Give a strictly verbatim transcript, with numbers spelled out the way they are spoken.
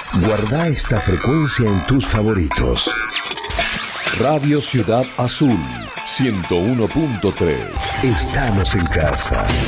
Guarda esta frecuencia en tus favoritos. Radio Ciudad Azul, ciento uno punto tres. Estamos en casa.